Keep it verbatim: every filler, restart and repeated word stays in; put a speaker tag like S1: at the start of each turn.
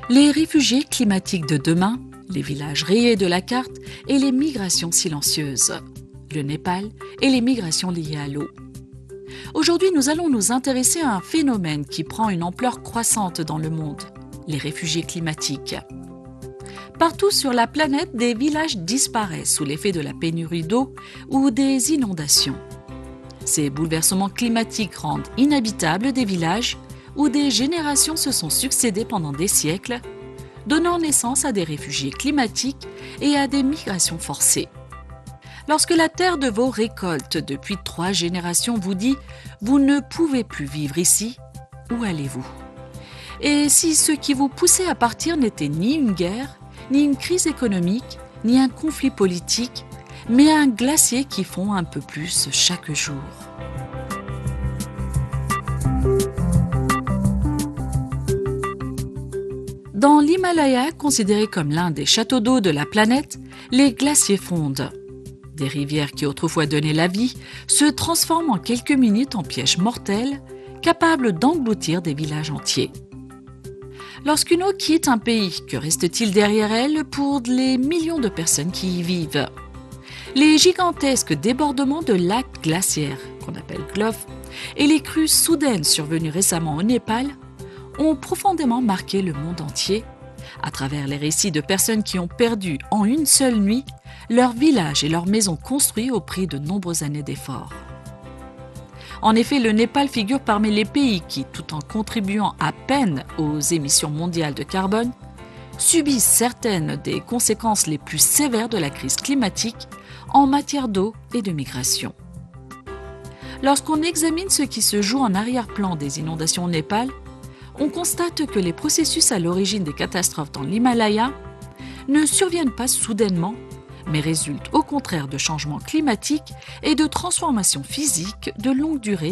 S1: Les réfugiés climatiques de demain, les villages rayés de la carte et les migrations silencieuses, le Népal et les migrations liées à l'eau. Aujourd'hui, nous allons nous intéresser à un phénomène qui prend une ampleur croissante dans le monde, les réfugiés climatiques. Partout sur la planète, des villages disparaissent sous l'effet de la pénurie d'eau ou des inondations. Ces bouleversements climatiques rendent inhabitables des villages où des générations se sont succédées pendant des siècles, donnant naissance à des réfugiés climatiques et à des migrations forcées. Lorsque la terre de vos récoltes depuis trois générations vous dit « vous ne pouvez plus vivre ici », où allez-vous? Et si ce qui vous poussait à partir n'était ni une guerre, ni une crise économique, ni un conflit politique, mais un glacier qui fond un peu plus chaque jour. Dans l'Himalaya, considéré comme l'un des châteaux d'eau de la planète, les glaciers fondent. Des rivières qui autrefois donnaient la vie se transforment en quelques minutes en pièges mortels, capables d'engloutir des villages entiers. Lorsqu'une eau quitte un pays, que reste-t-il derrière elle pour les millions de personnes qui y vivent? Les gigantesques débordements de lacs glaciaires, qu'on appelle glovs, et les crues soudaines survenues récemment au Népal ont profondément marqué le monde entier, à travers les récits de personnes qui ont perdu en une seule nuit leur village et leurs maisons construits au prix de nombreuses années d'efforts. En effet, le Népal figure parmi les pays qui, tout en contribuant à peine aux émissions mondiales de carbone, subissent certaines des conséquences les plus sévères de la crise climatique en matière d'eau et de migration. Lorsqu'on examine ce qui se joue en arrière-plan des inondations au Népal, on constate que les processus à l'origine des catastrophes dans l'Himalaya ne surviennent pas soudainement, mais résultent au contraire de changements climatiques et de transformations physiques de longue durée